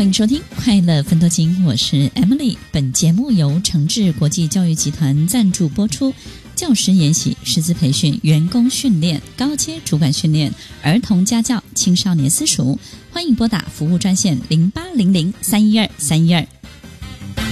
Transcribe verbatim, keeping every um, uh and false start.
欢迎收听快乐分多金，我是 Emily。 本节目由诚志国际教育集团赞助播出。教师研习、师资培训、员工训练、高阶主管训练、儿童家教、青少年私塾，欢迎拨打服务专线零八零零三一二三一二